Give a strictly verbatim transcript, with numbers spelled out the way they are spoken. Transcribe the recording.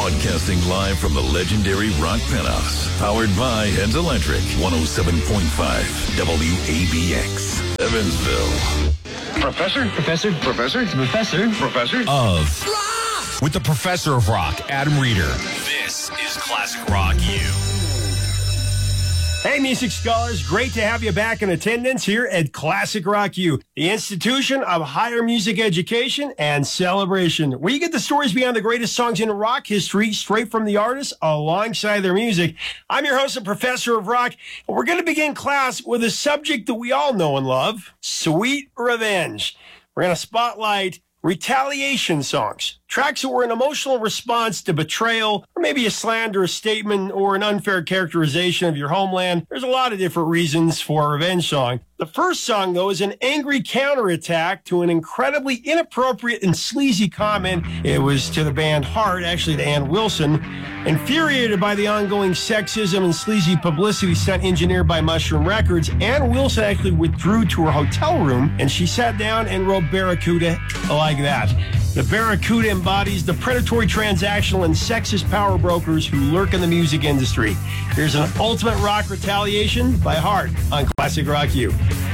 Broadcasting live from the legendary Rock Penthouse. Powered by Heads Electric. one oh seven point five W A B X. Evansville. Professor? Professor? Professor? Professor? Professor? Of rock! With the Professor of Rock, Adam Reeder. This is Classic Rock U. Hey, music scholars, great to have you back in attendance here at Classic Rock U, the institution of higher music education and celebration, where you get the stories behind the greatest songs in rock history straight from the artists alongside their music. I'm your host and Professor of Rock, and we're going to begin class with a subject that we all know and love, Sweet Revenge. We're going to spotlight retaliation songs, tracks that were an emotional response to betrayal, or maybe a slanderous statement or an unfair characterization of your homeland. There's a lot of different reasons for a revenge song. The first song, though, is an angry counterattack to an incredibly inappropriate and sleazy comment. It was to the band Heart, actually to Ann Wilson. Infuriated by the ongoing sexism and sleazy publicity stunt engineered by Mushroom Records, Ann Wilson actually withdrew to her hotel room, and she sat down and wrote Barracuda like that. The Barracuda embodies the predatory, transactional, and sexist power brokers who lurk in the music industry. Here's an ultimate rock retaliation by Heart on Classic Rock U.